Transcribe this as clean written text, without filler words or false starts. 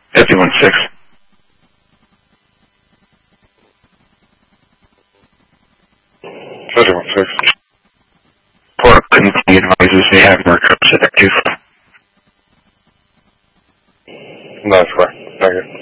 51-6. Port Company advises they have markups at 2. That's correct. Thank you.